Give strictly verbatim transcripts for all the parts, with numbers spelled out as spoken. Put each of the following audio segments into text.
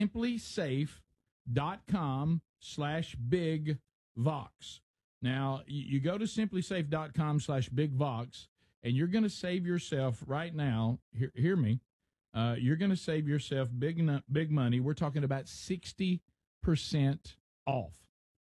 simplysafe.com slash big vox. Now, you go to simplysafe.com slash big vox, and you're going to save yourself right now. Hear, hear me. Uh, you're going to save yourself big, big money. We're talking about sixty percent off.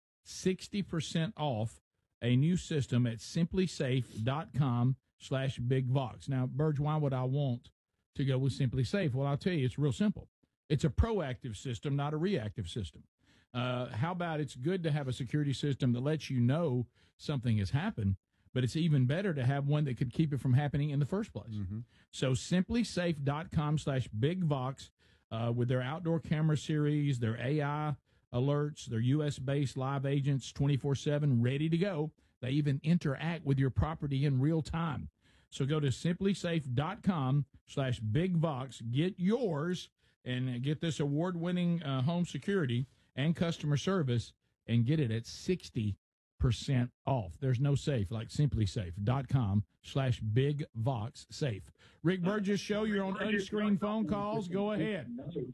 sixty percent off a new system at simplysafe.com slash big vox. Now, Burge, why would I want to go with Simply Safe? Well, I'll tell you, it's real simple. It's a proactive system, not a reactive system. Uh, how about it's good to have a security system that lets you know something has happened, but it's even better to have one that could keep it from happening in the first place. Mm-hmm. So simplysafe.com slash big vox uh, with their outdoor camera series, their A I alerts, their U S-based live agents twenty-four seven ready to go. They even interact with your property in real time. So go to simplysafe.com slash big vox, get yours, and get this award-winning uh, home security and customer service, and get it at sixty percent off. There's no safe like simplysafe.com slash big vox safe. Rick Burgess Show, you're on unscreened phone calls. Go ahead.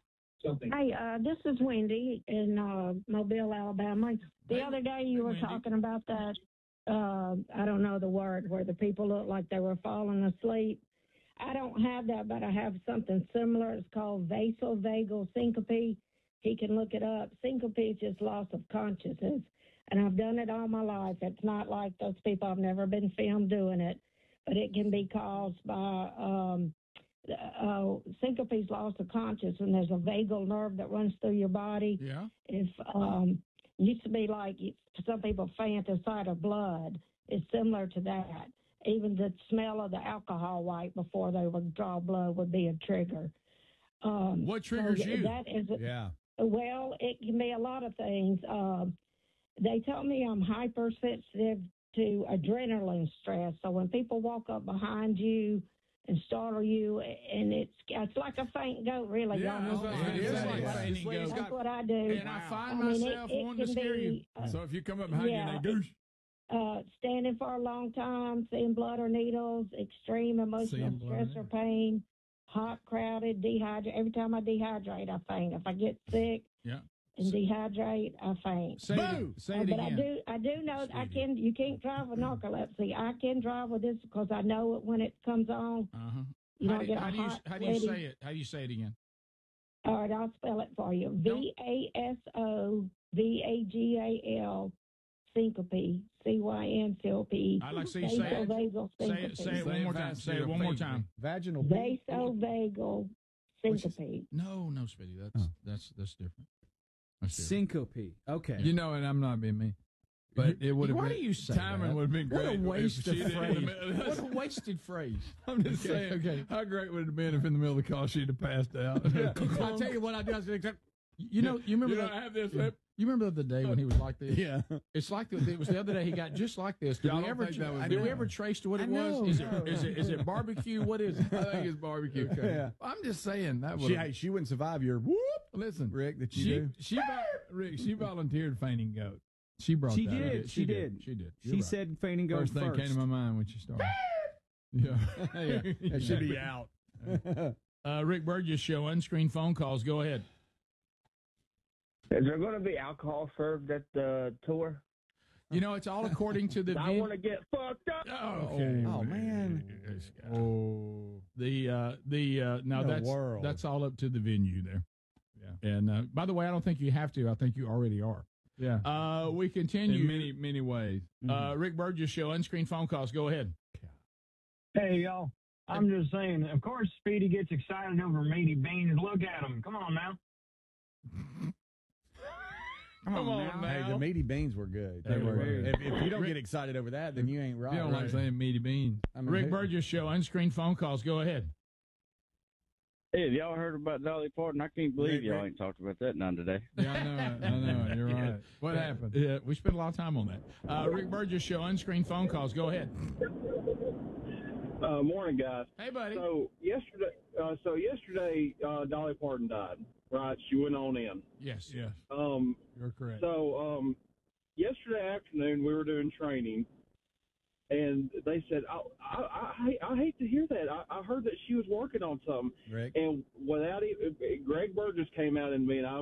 Hey, uh, this is Wendy in uh, Mobile, Alabama. The other day you were talking about that, uh, I don't know the word, where the people look like they were falling asleep. I don't have that, but I have something similar. It's called vasovagal syncope. He can look it up. Syncope is just loss of consciousness, and I've done it all my life. It's not like those people. I've never been filmed doing it, but it can be caused by um, uh, syncope is loss of consciousness, and there's a vagal nerve that runs through your body. Yeah. If um, used to be like some people fantasize of blood. It's similar to that. Even the smell of the alcohol wipe before they would draw blood would be a trigger. Um, what triggers so you? That is a, yeah. Well, it can be a lot of things. Um, they tell me I'm hypersensitive to adrenaline stress. So when people walk up behind you and startle you, and it's it's like a faint goat, really. Yeah, Y'all know it is that. like a fainting goat. That's what I do. And I find I mean, myself it, it wanting to can scare be, you. uh, So if you come up behind yeah, you and they douche. Uh, standing for a long time, seeing blood or needles, extreme emotional Seeing stress blood. or pain, hot, crowded, dehydrated. Every time I dehydrate, I faint. If I get sick yeah. and so, dehydrate, I faint. Say it, say it uh, but again. I do, I do know I can. You can't drive with narcolepsy. I can drive with this because I know it when it comes on. Uh-huh. You how don't do, get how a do you hot, how do you sweaty- say it? How do you say it again? All right, I'll spell it for you. V A S O V A G A L syncope. C Y N C O P E. I like to say, say it. Vasovagal Say syncope. it, say it one more time. Say it one more time. Vaginal. Vasovagal syncope. No, no, Speedy. That's that's that's different. That's different. Syncope. Okay. You know, and I'm not being mean, but it would have Why been. do you say timing that? would have been What great. a waste if of she'd have- phrase. in the middle- What a wasted phrase. I'm just Okay, saying. okay. How great would it have been if in the middle of the call she'd have passed out? I'll tell you what I do. I said, you know, you remember You that, know, I have this lip. You remember the day when he was like this? Yeah. It's like the, it was the other day he got just like this. Did Yeah, I we don't ever think that was did good. we ever trace to what it I know, was? Is no. it is it is it barbecue? What is it? I think it's barbecue. Okay. Yeah. I'm just saying that She, would. hey, she wouldn't survive your whoop, Listen, Rick, that you she do. she vol- Rick she volunteered fainting goat. She brought She that did. up. She did. She did. She said fainting goat First first. thing came to my mind when she started. yeah. Yeah, that should be out. Uh, Rick Burgess Show, unscreened phone calls. Go ahead. Is there going to be alcohol served at the tour? You know, it's all according to the. I ven- want to get fucked up. Oh, okay. Oh, man. This guy. Oh. The uh, the uh, now In the that's world. that's all up to the venue there. Yeah. And uh, by the way, I don't think you have to. I think you already are. Yeah. Uh, we continue. In many many ways. Uh, Rick Burgess Show, unscreened phone calls. Go ahead. Hey, y'all. I'm just saying, of course, Speedy gets excited over meaty beans. Look at him. Come on now. Come on, now. Hey, the meaty beans were good. They were good. If, if you don't get excited over that, then you ain't right. You don't like saying meaty beans. I mean, Rick who- Burgess Show, unscreened phone calls. Go ahead. Hey, have y'all heard about Dolly Parton? I can't believe Rick, y'all Rick. ain't talked about that none today. Yeah, I know it. I know it. You're right. What happened? Yeah, we spent a lot of time on that. Uh, Rick Burgess Show, unscreened phone calls. Go ahead. Uh, morning, guys. Hey, buddy. So yesterday, uh, so yesterday, uh, Dolly Parton died. Right? She went on in. Yes. Yes, Um, you're correct. so um, yesterday afternoon, we were doing training, and they said, oh, I, I, I, I hate to hear that. I, I heard that she was working on something. Rick? And without it, Greg Burgess came out and me and I